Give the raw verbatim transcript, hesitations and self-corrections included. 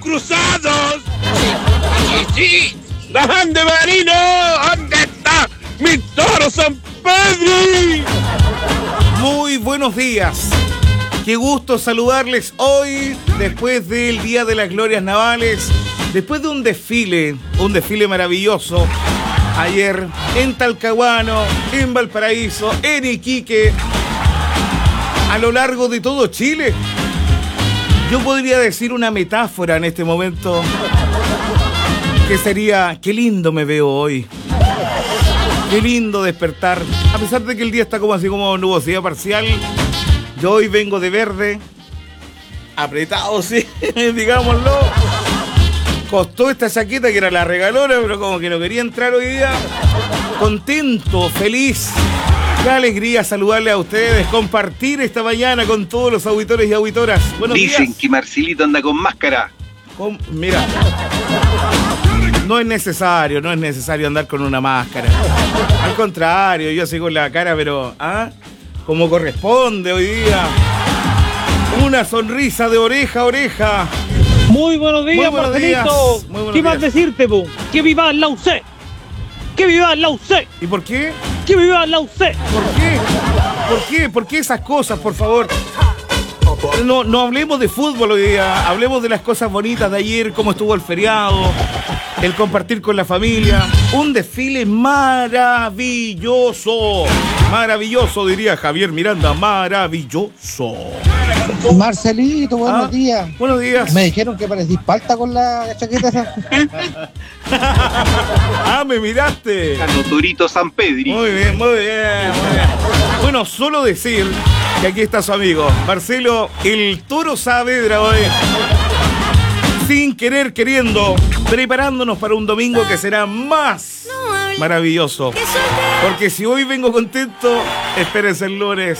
cruzados. Sí, sí. ¡Grande Marino! ¿Dónde está mi toro San Pedro? Muy buenos días. Qué gusto saludarles hoy, después del Día de las Glorias Navales, después de un desfile, un desfile maravilloso, ayer en Talcahuano, en Valparaíso, en Iquique, a lo largo de todo Chile. Yo podría decir una metáfora en este momento, que sería, qué lindo me veo hoy. Qué lindo despertar. A pesar de que el día está como así como nubosidad parcial, yo hoy vengo de verde, apretado, sí, digámoslo. Costó esta chaqueta que era la regalona, pero como que no quería entrar hoy día. Contento, feliz. Qué alegría saludarle a ustedes, compartir esta mañana con todos los auditores y auditoras. Buenos Dicen días. que Marcelito anda con máscara. Con, mira, no es necesario, no es necesario andar con una máscara. Al contrario, yo sigo la cara, pero ¿ah? Como corresponde hoy día. Una sonrisa de oreja a oreja. Muy buenos días, Muy buenos Marcelito. días. Muy buenos ¿Qué más días. decirte, po? Que viva la U C. Que viva la U C. ¿Y por qué? Que viva la U C. ¿Por qué? ¿Por qué? ¿Por qué esas cosas, por favor? No, no hablemos de fútbol hoy día, hablemos de las cosas bonitas de ayer, cómo estuvo el feriado, el compartir con la familia. Un desfile maravilloso, maravilloso, diría Javier Miranda, maravilloso. Marcelito, buenos ¿Ah? días. Buenos días. Me dijeron que parecís palta con la chaqueta esa. Ah, me miraste. Ganó Torito San Pedro. Muy bien, muy bien, muy bien. Bueno, solo decir que aquí está su amigo, Marcelo, el Toro Saavedra hoy. Sin querer, queriendo, preparándonos para un domingo que será más maravilloso. Porque si hoy vengo contento, espérense el lunes.